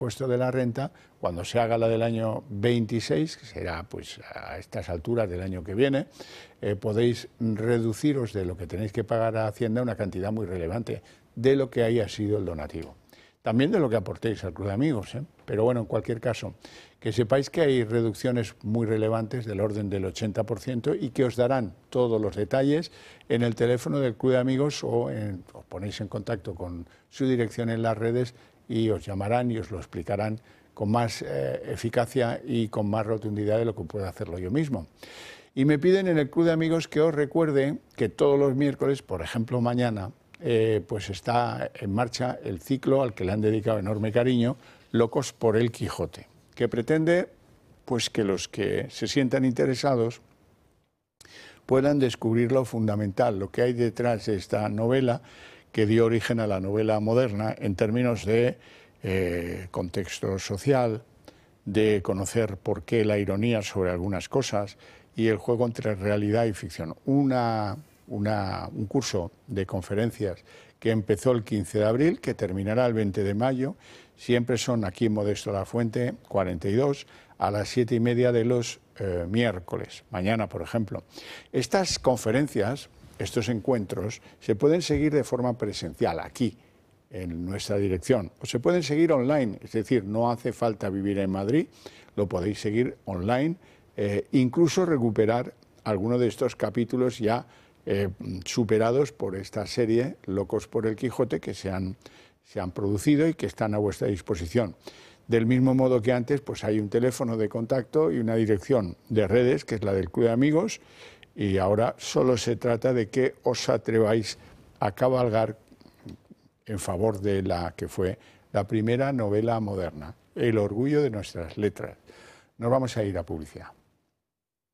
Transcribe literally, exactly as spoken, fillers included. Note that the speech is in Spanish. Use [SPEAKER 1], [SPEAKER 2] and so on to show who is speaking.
[SPEAKER 1] impuesto de la renta, cuando se haga la del año veintiséis, que será pues a estas alturas del año que viene, eh, podéis reduciros de lo que tenéis que pagar a Hacienda una cantidad muy relevante de lo que haya sido el donativo. También de lo que aportéis al Club de Amigos, ¿eh? Pero bueno, en cualquier caso, que sepáis que hay reducciones muy relevantes del orden del ochenta por ciento y que os darán todos los detalles en el teléfono del Club de Amigos o en, os ponéis en contacto con su dirección en las redes y os llamarán y os lo explicarán con más eh, eficacia y con más rotundidad de lo que puedo hacerlo yo mismo. Y me piden en el Club de Amigos que os recuerde que todos los miércoles, por ejemplo mañana, Eh, pues está en marcha el ciclo al que le han dedicado enorme cariño, Locos por el Quijote, que pretende pues que los que se sientan interesados puedan descubrir lo fundamental, lo que hay detrás de esta novela que dio origen a la novela moderna en términos de eh, contexto social, de conocer por qué la ironía sobre algunas cosas y el juego entre realidad y ficción. Una Una, un curso de conferencias que empezó el quince de abril, que terminará el veinte de mayo, siempre son aquí en Modesto La Fuente, cuarenta y dos, a las siete y media de los eh, miércoles, mañana por ejemplo. Estas conferencias, estos encuentros, se pueden seguir de forma presencial aquí, en nuestra dirección, o se pueden seguir online, es decir, no hace falta vivir en Madrid, lo podéis seguir online, eh, incluso recuperar alguno de estos capítulos ya Eh, superados por esta serie Locos por el Quijote que se han, se han producido y que están a vuestra disposición. Del mismo modo que antes, pues hay un teléfono de contacto y una dirección de redes, que es la del Club de Amigos, y ahora solo se trata de que os atreváis a cabalgar en favor de la que fue la primera novela moderna, el orgullo de nuestras letras. Nos vamos a ir a publicidad.